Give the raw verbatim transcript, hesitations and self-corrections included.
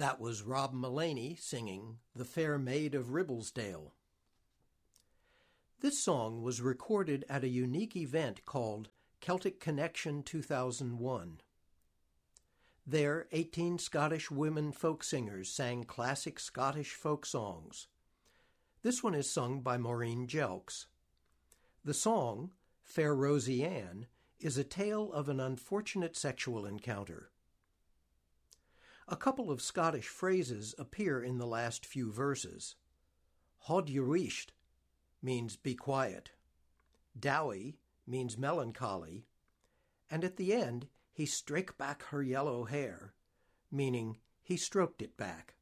That was Rob Mullaney singing The Fair Maid of Ribblesdale. This song was recorded at a unique event called Celtic Connection two thousand one. There, eighteen Scottish women folk singers sang classic Scottish folk songs. This one is sung by Maureen Jelks. The song, Fair Rosie Ann, is a tale of an unfortunate sexual encounter. A couple of Scottish phrases appear in the last few verses. Haud your wheesht means be quiet. Dowie means melancholy. And at the end, he strake back her yellow hair, meaning he stroked it back.